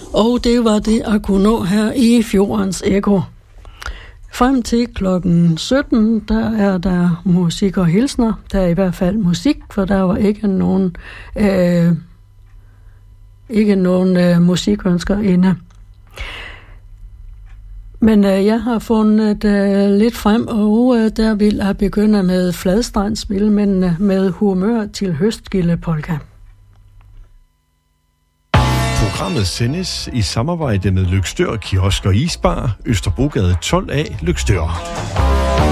Og det var det at kunne nå her i Fjordens Eko. Frem til klokken 17, der er der musik og hilsner. Der er i hvert fald musik, for der var ikke nogen musikønsker inde. Men jeg har fundet lidt frem, og der vil jeg begynde med Fladstrandspil, men med humør til høstgildepolka. Programmet sendes i samarbejde med Løgstør Kiosk og Isbar, Østerbrogade 12A, Løgstør.